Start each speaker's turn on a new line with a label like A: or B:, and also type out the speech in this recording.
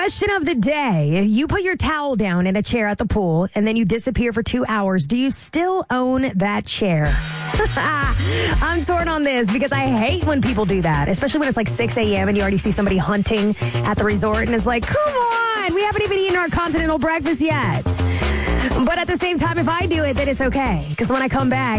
A: Question of the day. You put your towel down in a chair at the pool and then you disappear for 2 hours. Do you still own that chair? I'm torn on this because I hate when people do that, especially when it's like 6 a.m. and you already see somebody hunting at the resort and it's like, come on, we haven't even eaten our continental breakfast yet. But at the same time, if I do it, then it's okay because when I come back,